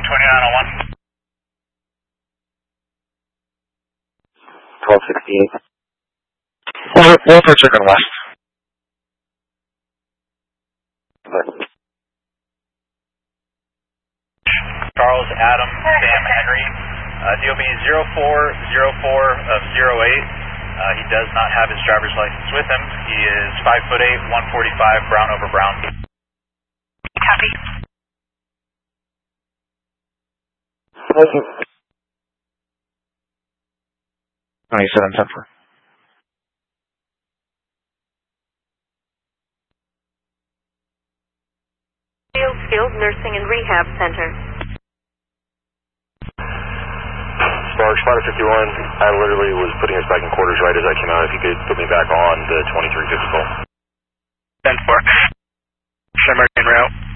2901. 1268. Over chicken west. Charles Adam Sam Henry, DOB 0404 of 08. He does not have his driver's license with him. He is 5'8", 145, brown over brown. Copy. Thank you. 2710. Field Skills Nursing and Rehab Center. Sparks, Spider 51, I literally was putting us back in quarters right as I came out. If you could put me back on the 2350 call. 10-4. American route.